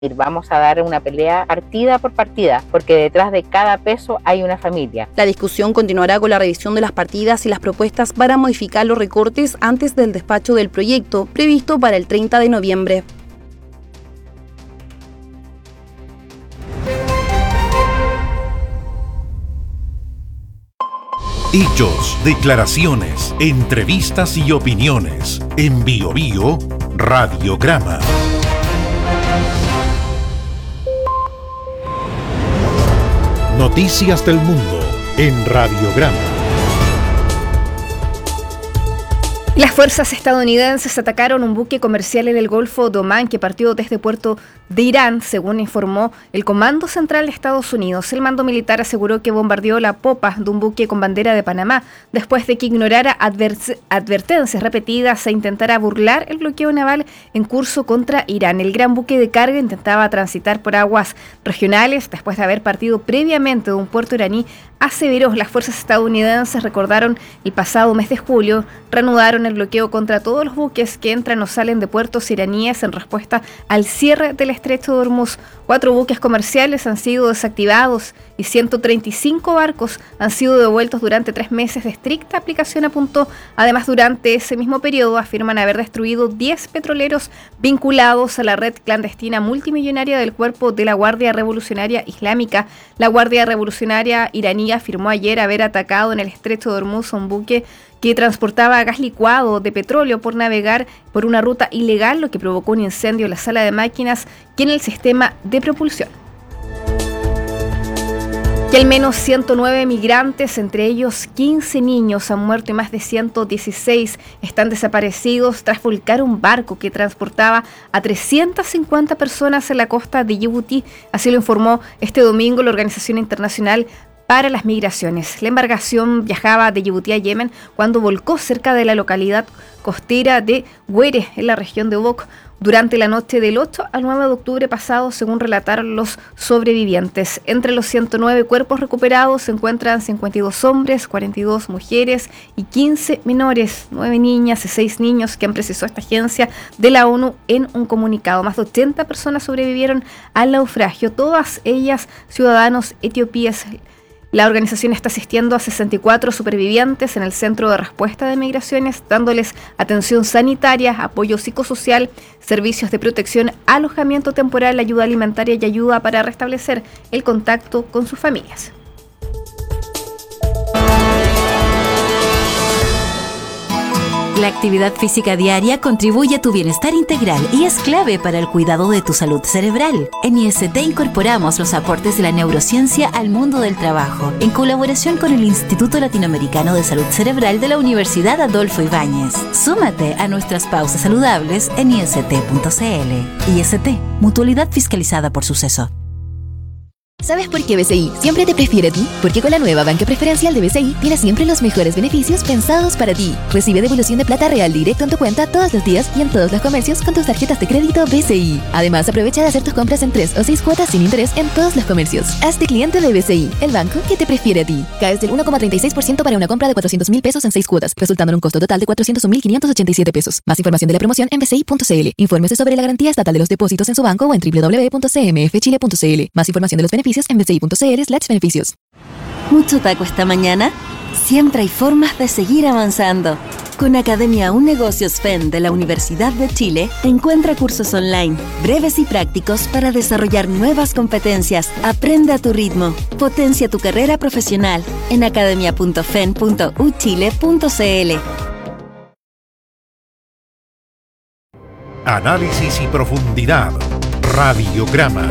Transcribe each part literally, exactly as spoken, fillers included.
Vamos a dar una pelea partida por partida, porque detrás de cada peso hay una familia. La discusión continuará con la revisión de las partidas y las propuestas para modificar los recortes antes del despacho del proyecto, previsto para el treinta de noviembre. Hechos, declaraciones, entrevistas y opiniones. En Bio Bio, Radiograma. Noticias del mundo en Radiograma. Las fuerzas estadounidenses atacaron un buque comercial en el Golfo de Omán que partió desde Puerto de Irán, según informó el Comando Central de Estados Unidos. El mando militar aseguró que bombardeó la popa de un buque con bandera de Panamá después de que ignorara adver- advertencias repetidas e intentara burlar el bloqueo naval en curso contra Irán. El gran buque de carga intentaba transitar por aguas regionales después de haber partido previamente de un puerto iraní, aseveró. Las fuerzas estadounidenses recordaron el pasado mes de julio, reanudaron el bloqueo contra todos los buques que entran o salen de puertos iraníes en respuesta al cierre del Estrecho de Hormuz. Cuatro buques comerciales han sido desactivados y ciento treinta y cinco barcos han sido devueltos durante tres meses de estricta aplicación, apuntó. Además, durante ese mismo periodo afirman haber destruido diez petroleros vinculados a la red clandestina multimillonaria del Cuerpo de la Guardia Revolucionaria Islámica. La Guardia Revolucionaria iraní afirmó ayer haber atacado en el Estrecho de Hormuz a un buque que transportaba gas licuado de petróleo por navegar por una ruta ilegal, lo que provocó un incendio en la sala de máquinas y en el sistema de propulsión. Que al menos ciento nueve migrantes, entre ellos quince niños, han muerto y más de ciento dieciséis están desaparecidos tras volcar un barco que transportaba a trescientas cincuenta personas en la costa de Yibuti. Así lo informó este domingo la Organización Internacional para las Migraciones. La embarcación viajaba de Yibuti a Yemen cuando volcó cerca de la localidad costera de Güere, en la región de Obok, durante la noche del ocho al nueve de octubre pasado, según relataron los sobrevivientes. Entre los ciento nueve cuerpos recuperados se encuentran cincuenta y dos hombres, cuarenta y dos mujeres y quince menores, nueve niñas y seis niños, que han precisado esta agencia de la ONU en un comunicado. Más de ochenta personas sobrevivieron al naufragio, todas ellas ciudadanos etiopíes. La organización está asistiendo a sesenta y cuatro supervivientes en el Centro de Respuesta de Migraciones, dándoles atención sanitaria, apoyo psicosocial, servicios de protección, alojamiento temporal, ayuda alimentaria y ayuda para restablecer el contacto con sus familias. La actividad física diaria contribuye a tu bienestar integral y es clave para el cuidado de tu salud cerebral. En I S T incorporamos los aportes de la neurociencia al mundo del trabajo, en colaboración con el Instituto Latinoamericano de Salud Cerebral de la Universidad Adolfo Ibáñez. Súmate a nuestras pausas saludables en i s t punto c l. I S T, mutualidad fiscalizada por Suceso. ¿Sabes por qué B C I siempre te prefiere a ti? Porque con la nueva banca preferencial de B C I tienes siempre los mejores beneficios pensados para ti. Recibe devolución de plata real directo en tu cuenta todos los días y en todos los comercios con tus tarjetas de crédito B C I. Además, aprovecha de hacer tus compras en tres o seis cuotas sin interés en todos los comercios. Hazte cliente de B C I, el banco que te prefiere a ti. Caes del uno coma treinta y seis por ciento para una compra de cuatrocientos mil pesos en seis cuotas, resultando en un costo total de cuatrocientos mil quinientos ochenta y siete pesos. Más información de la promoción en b c i punto c l. Infórmese sobre la garantía estatal de los depósitos en su banco o en w w w punto c m f chile punto c l. Más información de los beneficios en b c i punto c l slash beneficios. ¿Mucho taco esta mañana? Siempre hay formas de seguir avanzando. Con Academia Un Negocios F E N de la Universidad de Chile, encuentra cursos online, breves y prácticos para desarrollar nuevas competencias. Aprende a tu ritmo. Potencia tu carrera profesional en academia punto f e n punto u chile punto c l. Análisis y profundidad. Radiograma.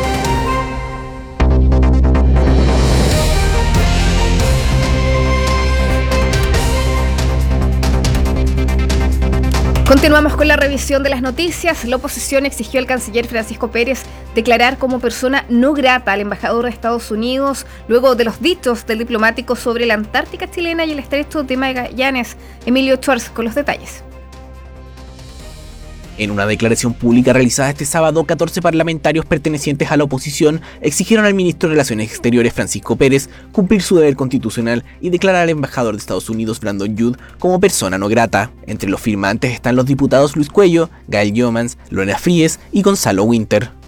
Continuamos con la revisión de las noticias. La oposición exigió al canciller Francisco Pérez declarar como persona no grata al embajador de Estados Unidos luego de los dichos del diplomático sobre la Antártica chilena y el estrecho de Magallanes. Emilio Schwartz con los detalles. En una declaración pública realizada este sábado, catorce parlamentarios pertenecientes a la oposición exigieron al ministro de Relaciones Exteriores, Francisco Pérez, cumplir su deber constitucional y declarar al embajador de Estados Unidos, Brandon Judd, como persona no grata. Entre los firmantes están los diputados Luis Cuello, Gael Jomans, Lorena Fríes y Gonzalo Winter.